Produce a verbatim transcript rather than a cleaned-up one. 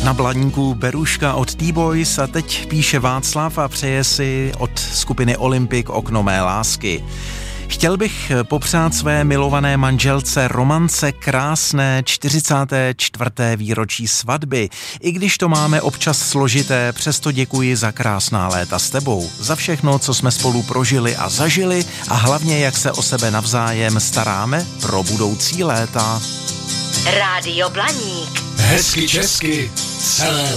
Na Blaníku Beruška od T-Boys a teď píše Václav a přeje si od skupiny Olympik Okno mé lásky. Chtěl bych popřát své milované manželce Romance krásné čtyřicáté čtvrté výročí svatby. I když to máme občas složité, přesto děkuji za krásná léta s tebou. Za všechno, co jsme spolu prožili a zažili a hlavně, jak se o sebe navzájem staráme pro budoucí léta. Rádio Blaník. Hezky česky celé